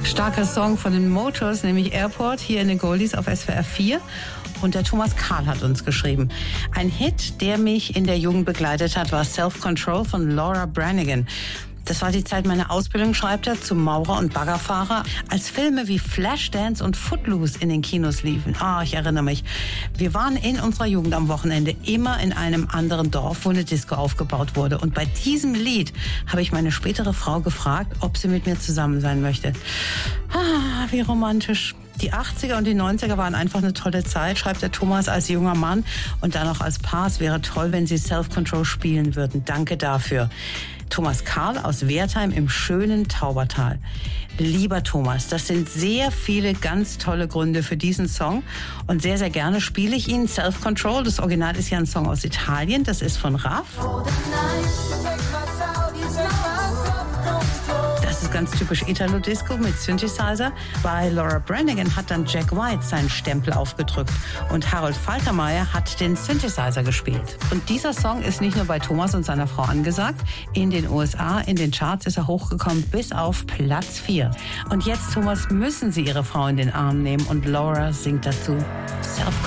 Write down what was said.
Starker Song von den Motors, nämlich Airport, hier in den Goldies auf SWR 4. Und der Thomas Karl hat uns geschrieben. Ein Hit, der mich in der Jugend begleitet hat, war Self-Control von Laura Branigan. Das war die Zeit meiner Ausbildung, schreibt er, zum Maurer und Baggerfahrer, als Filme wie Flashdance und Footloose in den Kinos liefen. Ich erinnere mich. Wir waren in unserer Jugend am Wochenende immer in einem anderen Dorf, wo eine Disco aufgebaut wurde. Und bei diesem Lied habe ich meine spätere Frau gefragt, ob sie mit mir zusammen sein möchte. Wie romantisch. Die 80er und die 90er waren einfach eine tolle Zeit, schreibt der Thomas als junger Mann und dann auch als Paar. Es wäre toll, wenn sie Self-Control spielen würden. Danke dafür. Thomas Karl aus Wertheim im schönen Taubertal. Lieber Thomas, das sind sehr viele ganz tolle Gründe für diesen Song und sehr, sehr gerne spiele ich ihn. Self-Control, das Original ist ja ein Song aus Italien, das ist von Raff. Das ist ganz typisch Italo-Disco mit Synthesizer. Bei Laura Branigan hat dann Jack White seinen Stempel aufgedrückt und Harold Faltermeyer hat den Synthesizer gespielt. Und dieser Song ist nicht nur bei Thomas und seiner Frau angesagt. In den USA, in den Charts ist er hochgekommen bis auf Platz 4. Und jetzt, Thomas, müssen Sie Ihre Frau in den Arm nehmen und Laura singt dazu Self-Control.